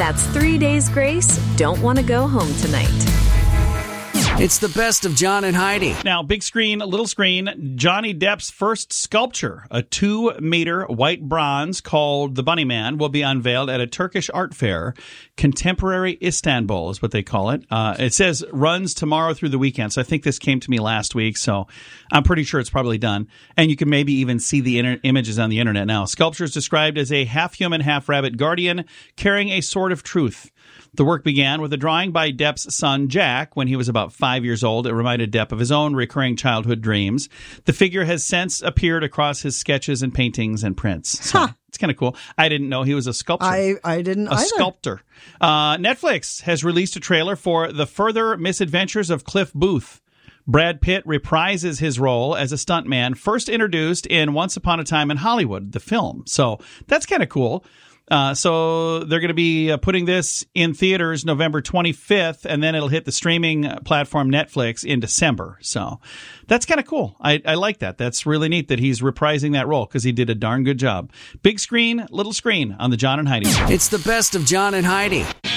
That's 3 days grace. Don't want to go home tonight. It's the best of John and Heidi. Now, big screen, little screen, Johnny Depp's first sculpture, a 2-meter white bronze called the Bunny Man, will be unveiled at a Turkish art fair. Contemporary Istanbul is what they call it. It says runs tomorrow through the weekend. So I think this came to me last week, so I'm pretty sure it's probably done. And you can maybe even see the images on the internet now. Sculpture is described as a half-human, half-rabbit guardian carrying a sword of truth. The work began with a drawing by Depp's son, Jack, when he was about 5 years old. It reminded Depp of his own recurring childhood dreams. The figure has since appeared across his sketches and paintings and prints. So it's kind of cool. I didn't know he was a sculptor. I didn't either. A sculptor. Netflix has released a trailer for The Further Misadventures of Cliff Booth. Brad Pitt reprises his role as a stuntman, first introduced in Once Upon a Time in Hollywood, the film. So that's kind of cool. So they're going to be putting this in theaters November 25th, and then it'll hit the streaming platform Netflix in December. So that's kind of cool. I like that. That's really neat that he's reprising that role because he did a darn good job. Big screen, little screen on the John and Heidi. It's the best of John and Heidi.